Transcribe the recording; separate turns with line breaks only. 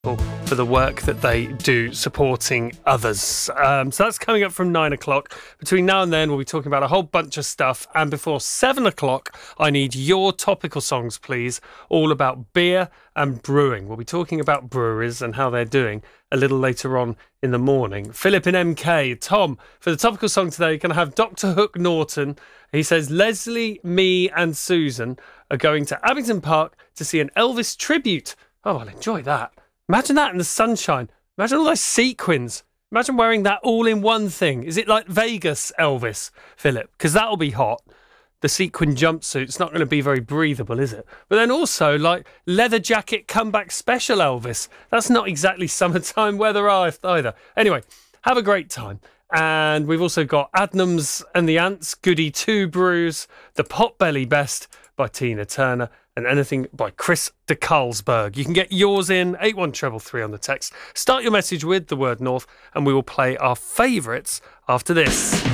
for the work that they do supporting others. So that's coming up from 9 o'clock. Between now and then, we'll be talking about a whole bunch of stuff. And before 7 o'clock, I need your topical songs, please, all about beer and brewing. We'll be talking about breweries and how they're doing a little later on in the morning. Philip in MK. Tom, for the topical song today, going to have Dr. Hook Norton. He says, Leslie, me and Susan are going to Abington Park to see an Elvis tribute. Oh, I'll enjoy that. Imagine that in the sunshine. Imagine all those sequins. Imagine wearing that all in one thing. Is it like Vegas Elvis, Philip? Because that'll be hot. The sequin jumpsuit's not going to be very breathable, is it? But then also, like, leather jacket comeback special Elvis. That's not exactly summertime weather either. Anyway, have a great time. And we've also got Adnams and the Ants, Goody Two Brews, The Potbelly Best by Tina Turner, and anything by Chris de Carlsberg. You can get yours in 81333 on the text. Start your message with the word North, and we will play our favourites after this.